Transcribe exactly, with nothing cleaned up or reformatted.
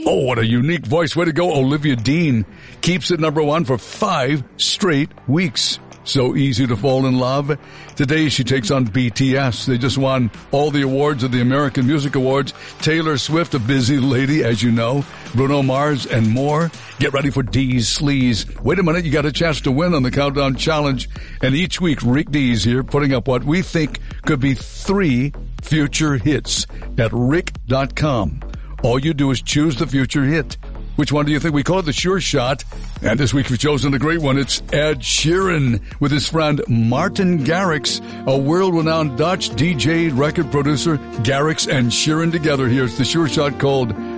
Oh, what a unique voice. Way to go, Olivia Dean. Keeps it number one for five straight weeks. So easy to fall in love. Today she takes on B T S. They just won all the awards of the American Music Awards. Taylor Swift, a busy lady, as you know. Bruno Mars and more. Get ready for Dee's Sleaze. Wait a minute, you got a chance to win on the Countdown Challenge. And each week, Rick Dees here putting up what we think could be three future hits at rick dot com. All you do is choose the future hit. Which one do you think? We call it the Sure Shot. And this week we've chosen a great one. It's Ed Sheeran with his friend Martin Garrix, a world-renowned Dutch D J record producer. Garrix and Sheeran together. Here's the Sure Shot called